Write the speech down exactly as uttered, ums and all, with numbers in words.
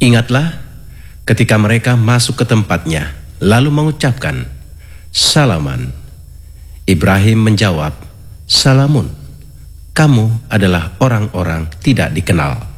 Ingatlah ketika mereka masuk ke tempatnya, lalu mengucapkan, "Salaman." Ibrahim menjawab, "Salamun, kamu adalah orang-orang tidak dikenal."